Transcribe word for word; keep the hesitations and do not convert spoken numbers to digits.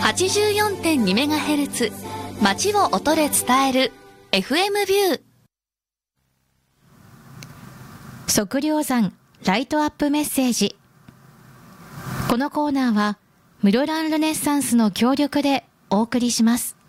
はちじゅうよんてんにメガヘルツ 街を音で伝える エフエム ビュー。 測量山ライトアップメッセージ。このコーナーは室蘭ルネッサンスの協力でお送りします。